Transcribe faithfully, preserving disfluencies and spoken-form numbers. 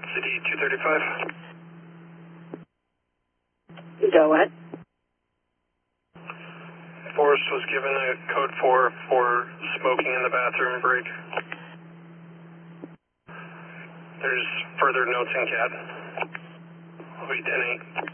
C D two thirty-five. Go ahead. Forrest was given a code four for smoking in the bathroom break. There's further notes in C A D. I'll be ten eight.